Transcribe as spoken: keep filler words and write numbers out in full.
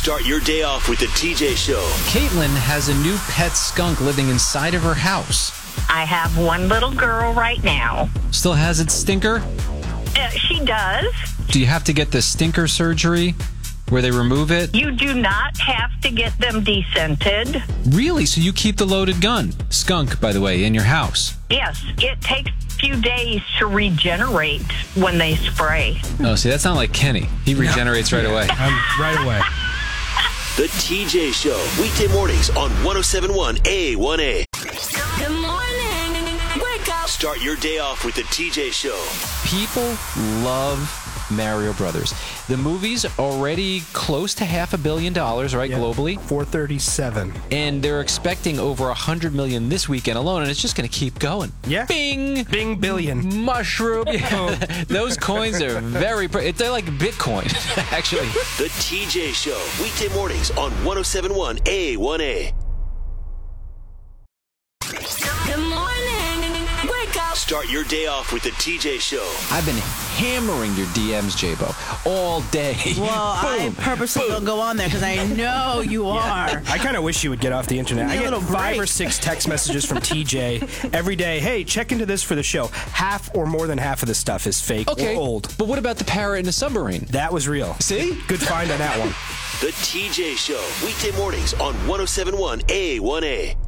Start your day off with the T J Show. Caitlin has a new pet skunk living inside of her house. I have one little girl right now. Still has its stinker? Uh, she does. Do you have to get the stinker surgery where they remove it? You do not have to get them descented. Really? So you keep the loaded gun, skunk, by the way, in your house? Yes, it takes a few days to regenerate when they spray. Oh, see, that's not like Kenny. He regenerates right away. I'm right away. The T J Show, weekday mornings on one oh seven point one A one A. Good morning. Wake up. Start your day off with the T J Show. People love Mario Brothers. The movie's already close to half a billion dollars, right, Yeah. globally? four thirty-seven. And they're expecting over one hundred million this weekend alone, and it's just going to keep going. Yeah. Bing! Bing billion. Mushroom. Yeah. Those coins are very... Pre- they're like Bitcoin, actually. The T J Show, weekday mornings on one oh seven point one A one A. Good morning. Wake up. Start your day off with the T J Show. I've been hammering your D Ms, J-Bo, all day. Well, I Boom. purposely don't go on there because I know you are. I kind of wish you would get off the internet. Give me I a get little five break. or six text messages from T J every day. Hey, check into this for the show. Half or more than half of this stuff is fake Okay, or old. but what about the parrot in the submarine? That was real. See? Good find on that one. The T J Show, weekday mornings on one oh seven point one A one A.